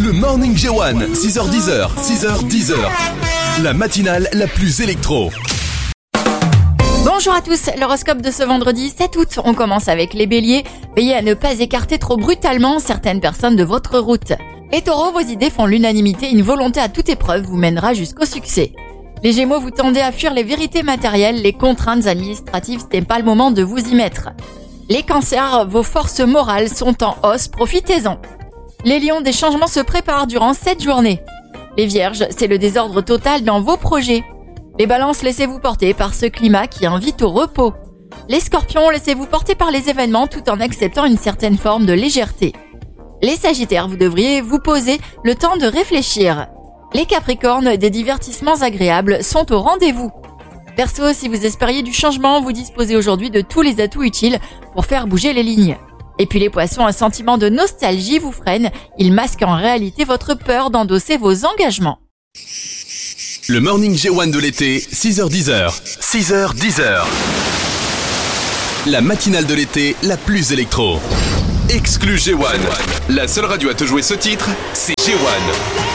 Le Morning J1, 6h10, 6h10. La matinale la plus électro. Bonjour à tous, l'horoscope de ce vendredi 7 août. On commence avec les béliers. Veillez à ne pas écarter trop brutalement certaines personnes de votre route. Les taureaux, vos idées font l'unanimité. Une volonté à toute épreuve vous mènera jusqu'au succès. Les gémeaux, vous tendez à fuir les vérités matérielles. Les contraintes administratives, ce n'est pas le moment de vous y mettre. Les cancers, vos forces morales sont en hausse, profitez-en. Les lions, des changements se préparent durant cette journée. Les vierges, c'est le désordre total dans vos projets. Les balances, laissez-vous porter par ce climat qui invite au repos. Les scorpions, laissez-vous porter par les événements tout en acceptant une certaine forme de légèreté. Les sagittaires, vous devriez vous poser le temps de réfléchir. Les capricornes, des divertissements agréables sont au rendez-vous. Perso, si vous espériez du changement, vous disposez aujourd'hui de tous les atouts utiles pour faire bouger les lignes. Et puis les poissons, un sentiment de nostalgie vous freine. Il masque en réalité votre peur d'endosser vos engagements. Le Morning J1 de l'été, 6h10. 6h10. La matinale de l'été la plus électro. Exclu J1. La seule radio à te jouer ce titre, c'est J1.